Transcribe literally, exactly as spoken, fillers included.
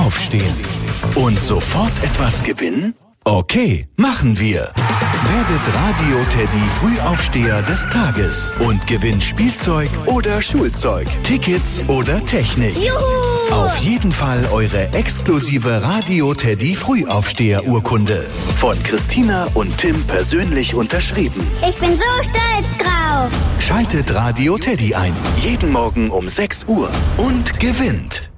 Aufstehen. Und sofort etwas gewinnen? Okay, machen wir. Werdet Radio Teddy Frühaufsteher des Tages und gewinnt Spielzeug oder Schulzeug, Tickets oder Technik. Juhu! Auf jeden Fall eure exklusive Radio Teddy Frühaufsteher-Urkunde. Von Christina und Tim persönlich unterschrieben. Ich bin so stolz drauf. Schaltet Radio Teddy ein. Jeden Morgen um sechs Uhr und gewinnt.